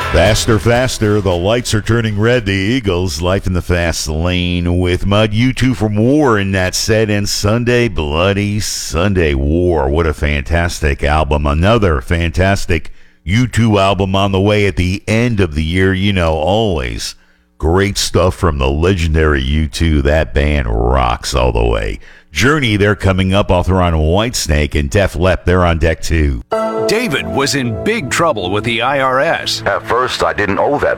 Faster, faster, the lights are turning red. The Eagles, Life in the Fast Lane with Mud. U2 from War in that set, and Sunday, Bloody Sunday. War. What a fantastic album. Another fantastic U2 album on the way at the end of the year. You know, always great stuff from the legendary U2. That band rocks all the way. Journey, they're coming up. Author on Whitesnake, and Def Leppard, they're on deck too. David was in big trouble with the IRS. At first, I didn't owe that